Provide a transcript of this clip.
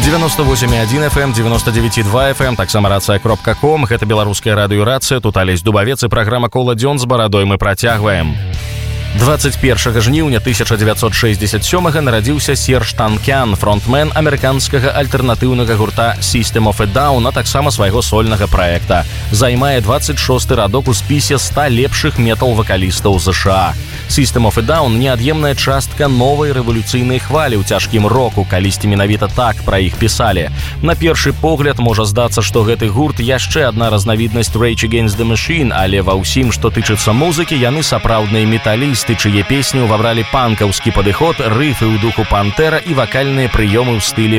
98,1 FM, 99,2 FM, таксама рацыя.com. Гэта беларуская радыёрацыя, тут Алесь Дубавец і праграма «Кола дзён» з барадой мы працягваем. 21 жніўня 1967 нарадзіўся Серж Танкян, фронтмен амерыканскага альтэрнатыўнага гурта System of a Down, а таксама свайго сольнага праекта. Займае 26-й радок у спісе 100 лепшых метал-вакалістаў ЗША. System of a Down – неад'емная частка новай рэвалюцыйнай хвалі ў цяжкім року, калісьці менавіта так пра іх пісалі. На першы погляд можа здацца, што гэты гурт яшчэ адна разнавіднасць Rage Against the Machine, але ва ўсім, што тычыцца музыкі, яны сапраўдныя металісты, чые песні ўвабралі панкаўскі падыход, рыфы ў духу Пантэра і вакальныя прыёмы ў стылі